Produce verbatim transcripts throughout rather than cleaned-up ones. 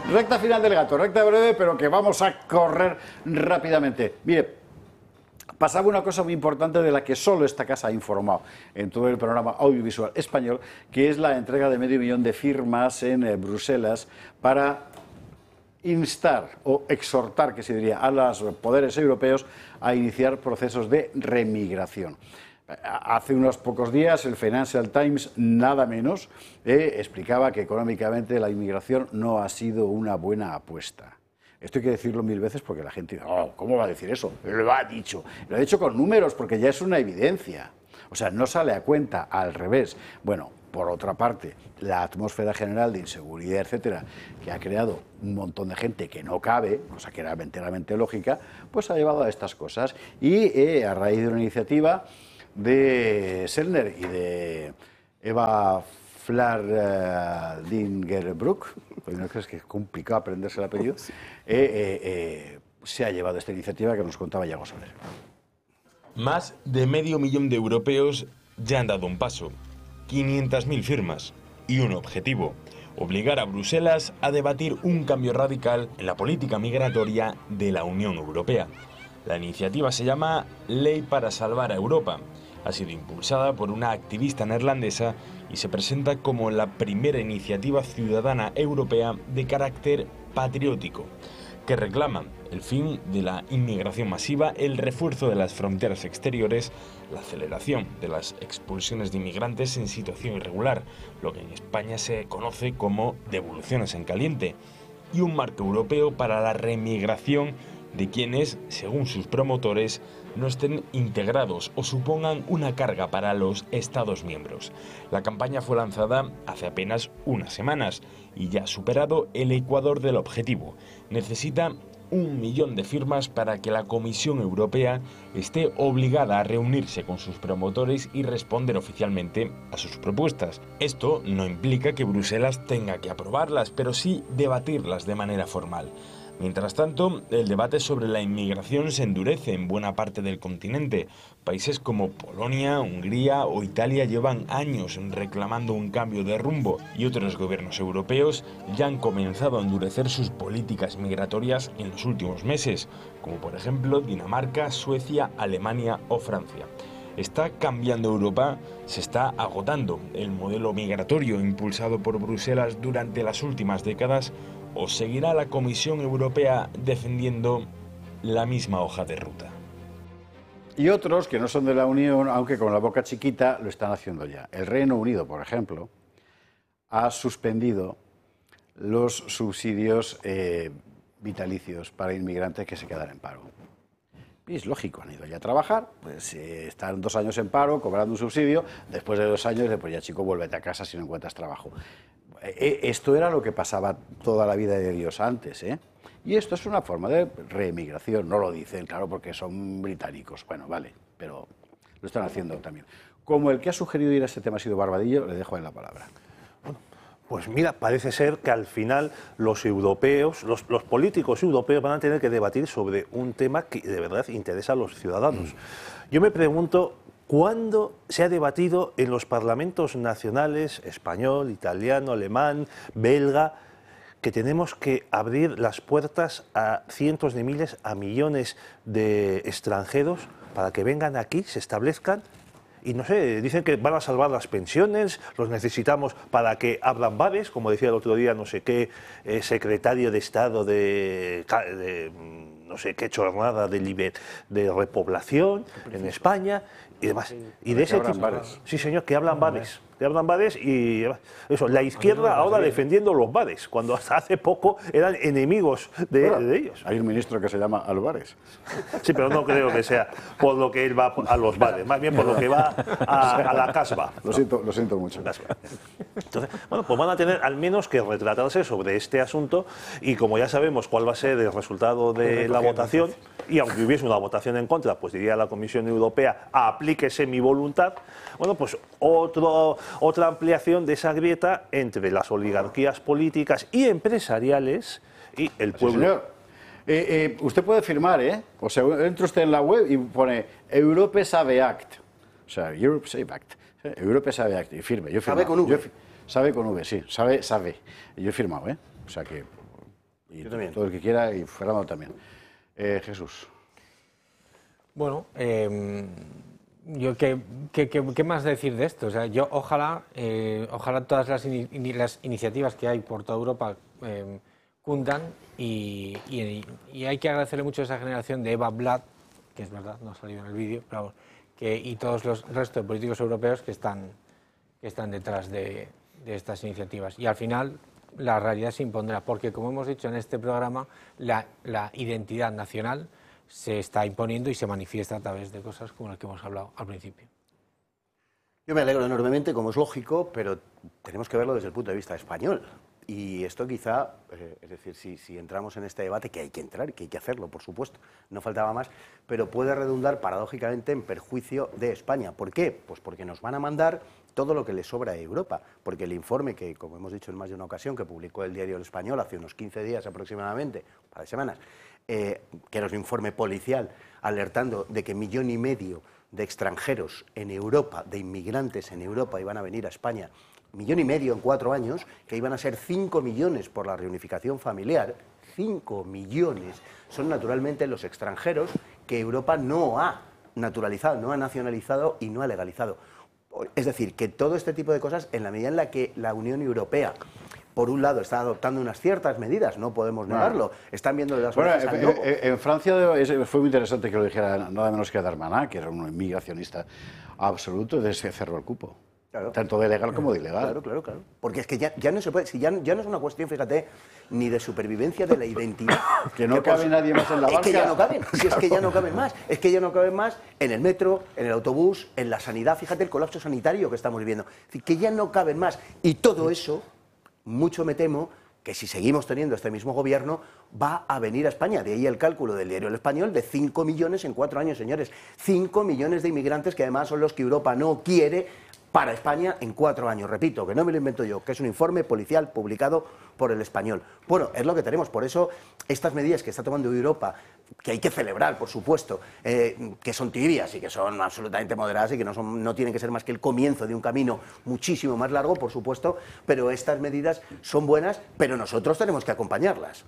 Recta final del gato, recta breve, pero que vamos a correr rápidamente. Mire, pasaba una cosa muy importante de la que solo esta casa ha informado en todo el panorama audiovisual español, que es la entrega de medio millón de firmas en eh, Bruselas para instar o exhortar, que se diría, a los poderes europeos a iniciar procesos de remigración. Hace unos pocos días el Financial Times, nada menos, eh, explicaba que económicamente la inmigración no ha sido una buena apuesta. Esto hay que decirlo mil veces porque la gente dice, oh, ¿cómo va a decir eso? Lo ha dicho. Lo ha dicho con números porque ya es una evidencia. O sea, no sale a cuenta, al revés. Bueno, por otra parte, la atmósfera general de inseguridad, etcétera, que ha creado un montón de gente que no cabe, cosa que era enteramente lógica, pues ha llevado a estas cosas. Y eh, a raíz de una iniciativa de Sellner y de Eva Flardingerbroek, pues no crees que es complicado aprenderse el apellido, eh, eh, eh, se ha llevado esta iniciativa que nos contaba Yago Soler. Más de medio millón de europeos ya han dado un paso, quinientas mil firmas y un objetivo: obligar a Bruselas a debatir un cambio radical en la política migratoria de la Unión Europea. La iniciativa se llama Ley para Salvar a Europa. Ha sido impulsada por una activista neerlandesa y se presenta como la primera iniciativa ciudadana europea de carácter patriótico, que reclama el fin de la inmigración masiva, el refuerzo de las fronteras exteriores, la aceleración de las expulsiones de inmigrantes en situación irregular, lo que en España se conoce como devoluciones en caliente, y un marco europeo para la remigración de quienes, según sus promotores, no estén integrados o supongan una carga para los Estados miembros. La campaña fue lanzada hace apenas unas semanas y ya ha superado el ecuador del objetivo. Necesita un millón de firmas para que la Comisión Europea esté obligada a reunirse con sus promotores y responder oficialmente a sus propuestas. Esto no implica que Bruselas tenga que aprobarlas, pero sí debatirlas de manera formal. Mientras tanto, el debate sobre la inmigración se endurece en buena parte del continente. Países como Polonia, Hungría o Italia llevan años reclamando un cambio de rumbo y otros gobiernos europeos ya han comenzado a endurecer sus políticas migratorias en los últimos meses, como por ejemplo Dinamarca, Suecia, Alemania o Francia. ¿Está cambiando Europa? ¿Se está agotando el modelo migratorio impulsado por Bruselas durante las últimas décadas? ¿O seguirá la Comisión Europea defendiendo la misma hoja de ruta? Y otros que no son de la Unión, aunque con la boca chiquita, lo están haciendo ya. El Reino Unido, por ejemplo, ha suspendido los subsidios eh, vitalicios para inmigrantes que se quedan en paro. Y es lógico, han ido ya a trabajar, pues eh, están dos años en paro, cobrando un subsidio, después de dos años, pues ya chico, vuélvete a casa si no encuentras trabajo. Eh, esto era lo que pasaba toda la vida de Dios antes, ¿eh? Y esto es una forma de reemigración, no lo dicen, claro, porque son británicos, bueno, vale, pero lo están haciendo también. Como el que ha sugerido ir a este tema ha sido Barbadillo, le dejo en la palabra. Pues mira, parece ser que al final los europeos, los, los políticos europeos van a tener que debatir sobre un tema que de verdad interesa a los ciudadanos. Mm. Yo me pregunto, ¿cuándo se ha debatido en los parlamentos nacionales, español, italiano, alemán, belga, que tenemos que abrir las puertas a cientos de miles, a millones de extranjeros para que vengan aquí, se establezcan? Y no sé, dicen que van a salvar las pensiones, los necesitamos para que abran bares, como decía el otro día no sé qué eh, secretario de Estado de, de no sé qué chornada de, liber, de repoblación en España y demás. Y de ese tipo, bares. Sí señor, que hablan bares, que hablan bares y eso, la izquierda ahora defendiendo los bares, cuando hasta hace poco eran enemigos de, bueno, de ellos. Hay un ministro que se llama Álvarez. Sí, pero no creo que sea por lo que él va a los bares, más bien por lo que va a, a la casba. Lo siento, lo siento mucho. Entonces, bueno, pues van a tener al menos que retratarse sobre este asunto y como ya sabemos cuál va a ser el resultado de la votación, y aunque hubiese una votación en contra, pues diría la Comisión Europea, aplíquese mi voluntad, bueno, pues otro, otra ampliación de esa grieta entre las oligarquías políticas y empresariales y el pueblo. Sí, señor. Eh, eh, usted puede firmar, ¿eh? O sea, entra usted en la web y pone Europe Save Act. O sea, Europe Save Act. Europe Save Act. Y firme. Yo ¿Sabe con V? Yo, sabe con V, sí. Sabe, sabe. Yo he firmado, ¿eh? O sea que Y todo el que quiera, y Fernando también. Eh, Jesús. Bueno, eh, yo qué, qué, qué, qué más decir de esto. O sea, yo ojalá, eh, ojalá todas las, in, las iniciativas que hay por toda Europa eh, cundan y, y, y hay que agradecerle mucho a esa generación de Eva Blatt, que es verdad, no ha salido en el vídeo, pero que, y todos los restos de políticos europeos que están, que están detrás de, de estas iniciativas. Y al final la realidad se impondrá, porque como hemos dicho en este programa, la, la identidad nacional se está imponiendo y se manifiesta a través de cosas como las que hemos hablado al principio. Yo me alegro enormemente, como es lógico, pero tenemos que verlo desde el punto de vista español. Y esto quizá, eh, es decir, si, si entramos en este debate, que hay que entrar, que hay que hacerlo, por supuesto, no faltaba más, pero puede redundar paradójicamente en perjuicio de España. ¿Por qué? Pues porque nos van a mandar todo lo que le sobra a Europa, porque el informe que, como hemos dicho en más de una ocasión, que publicó el diario El Español hace unos quince días aproximadamente, un par de semanas, eh, que era un informe policial alertando de que millón y medio de extranjeros en Europa, de inmigrantes en Europa, iban a venir a España, millón y medio en cuatro años, que iban a ser cinco millones por la reunificación familiar, cinco millones son naturalmente los extranjeros que Europa no ha naturalizado, no ha nacionalizado y no ha legalizado. Es decir, que todo este tipo de cosas, en la medida en la que la Unión Europea, por un lado, está adoptando unas ciertas medidas, no podemos negarlo, están viendo de las bueno, orejas al en, lobo. en, en Francia fue muy interesante que lo dijera nada menos que Darmanin, que era un inmigracionista absoluto, de ese cerró el cupo. Claro. Tanto de legal como de ilegal. Claro, claro, claro. Porque es que ya, ya no se puede, si ya, ya no es una cuestión, fíjate, ni de supervivencia de la identidad. Que no que cabe pues, nadie más en la barca. Es que ya no caben, si es que ya no caben más. Es que ya no caben más en el metro, en el autobús, en la sanidad. Fíjate el colapso sanitario que estamos viviendo. Es decir, que ya no caben más. Y todo eso, mucho me temo, que si seguimos teniendo este mismo gobierno, va a venir a España. De ahí el cálculo del diario El Español de cinco millones en cuatro años, señores. cinco millones de inmigrantes que además son los que Europa no quiere para España en cuatro años. Repito, que no me lo invento yo, que es un informe policial publicado por El Español. Bueno, es lo que tenemos. Por eso, estas medidas que está tomando Europa, que hay que celebrar, por supuesto, eh, que son tibias y que son absolutamente moderadas y que no, son, no tienen que ser más que el comienzo de un camino muchísimo más largo, por supuesto, pero estas medidas son buenas, pero nosotros tenemos que acompañarlas.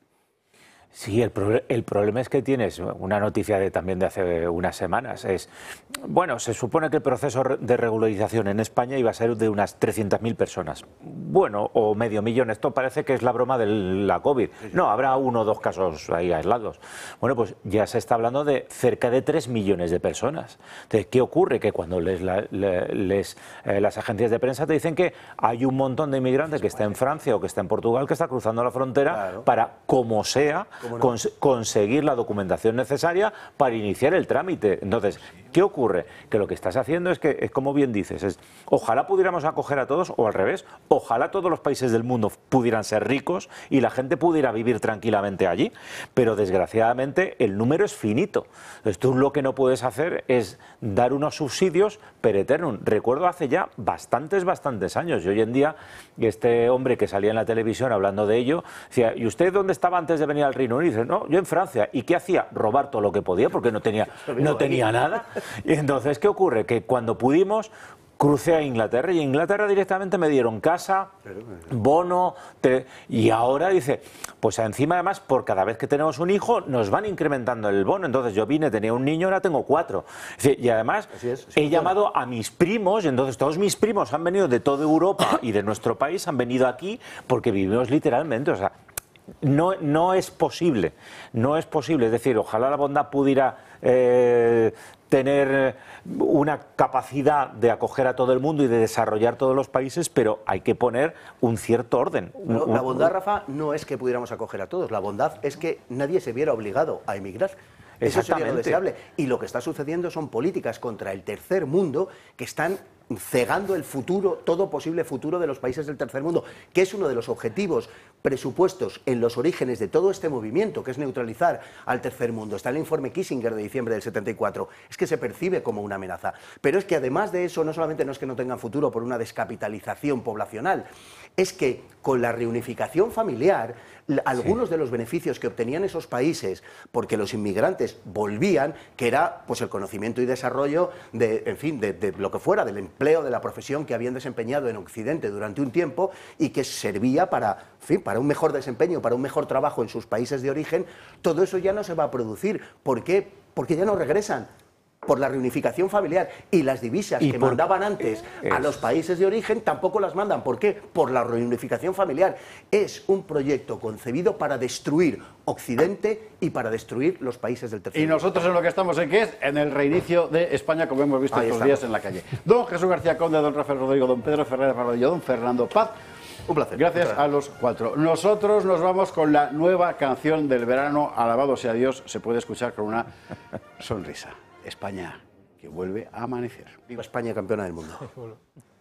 Sí, el, pro el problema es que tienes una noticia de, también de hace unas semanas. Es, bueno, se supone que el proceso de regularización en España iba a ser de unas trescientas mil personas. Bueno, o medio millón. Esto parece que es la broma de la COVID. No, habrá uno o dos casos ahí aislados. Bueno, pues ya se está hablando de cerca de tres millones de personas. Entonces, ¿qué ocurre? Que cuando les, la, les, eh, las agencias de prensa te dicen que hay un montón de inmigrantes que está en Francia o que está en Portugal que está cruzando la frontera claro. para, como sea, no? Cons conseguir la documentación necesaria para iniciar el trámite. Entonces, ¿qué ocurre? Que lo que estás haciendo es que, es como bien dices, es ojalá pudiéramos acoger a todos, o al revés, ojalá todos los países del mundo pudieran ser ricos y la gente pudiera vivir tranquilamente allí, pero desgraciadamente el número es finito. Entonces, tú lo que no puedes hacer es dar unos subsidios per eternum. Recuerdo hace ya bastantes, bastantes años, y hoy en día este hombre que salía en la televisión hablando de ello, decía, ¿y usted dónde estaba antes de venir al Reino Unido? Y dice, no, yo en Francia. ¿Y qué hacía? Robar todo lo que podía porque no tenía, no tenía nada. Y entonces, ¿qué ocurre? Que cuando pudimos, crucé a Inglaterra y en Inglaterra directamente me dieron casa, bono, te... y ahora dice, pues encima además por cada vez que tenemos un hijo nos van incrementando el bono. Entonces yo vine, tenía un niño, ahora tengo cuatro. Y además así es, he llamado a mis primos y entonces todos mis primos han venido de toda Europa y de nuestro país, han venido aquí porque vivimos literalmente, o sea, No, no es posible, no es posible, es decir, ojalá la bondad pudiera eh, tener una capacidad de acoger a todo el mundo y de desarrollar todos los países, pero hay que poner un cierto orden. Pero la bondad, Rafa, no es que pudiéramos acoger a todos, la bondad es que nadie se viera obligado a emigrar. Eso sería lo deseable. Y lo que está sucediendo son políticas contra el tercer mundo que están cegando el futuro, todo posible futuro de los países del tercer mundo, que es uno de los objetivos presupuestos en los orígenes de todo este movimiento, que es neutralizar al tercer mundo. Está el informe Kissinger de diciembre del setenta y cuatro, es que se percibe como una amenaza. Pero es que además de eso, no solamente no es que no tengan futuro por una descapitalización poblacional, es que con la reunificación familiar, algunos sí. de los beneficios que obtenían esos países, porque los inmigrantes volvían, que era pues el conocimiento y desarrollo de, en fin, de, de lo que fuera, del empleo, de la profesión que habían desempeñado en Occidente durante un tiempo y que servía para, en fin, para para un mejor desempeño, para un mejor trabajo en sus países de origen, todo eso ya no se va a producir. ¿Por qué? Porque ya no regresan. Por la reunificación familiar, y las divisas y que por... mandaban antes a los países de origen tampoco las mandan. ¿Por qué? Por la reunificación familiar. Es un proyecto concebido para destruir Occidente y para destruir los países del tercer Y mundo. nosotros en lo que estamos en qué es en el reinicio de España, como hemos visto Ahí estos estamos. días en la calle. Don Jesús García Conde, don Rafael Rodrigo, don Pedro Ferrer Barbadillo, don Fernando Paz. Un placer. Gracias Muchas a los cuatro. Nosotros nos vamos con la nueva canción del verano, Alabado sea Dios. Se puede escuchar con una sonrisa. España, que vuelve a amanecer. Viva España, campeona del mundo.